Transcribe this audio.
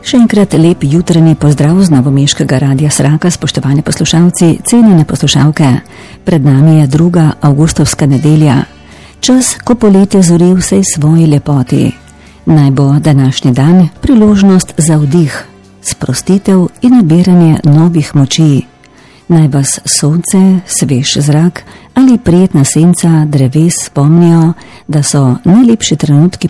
Še enkrat lep jutranji pozdrav z novomeškega Radia Sraka, spoštovani poslušalci, cenjene poslušalke. Pred nami je 2. avgustovska nedelja. Čas, ko poletje zori vsej svoji lepoti. Naj bo današnji dan priložnost za vdih, sprostitev in nabiranje novih moči. Naj vas sonce, svež zrak ali prijetna senca dreves spomnijo, da so najlepši trenutki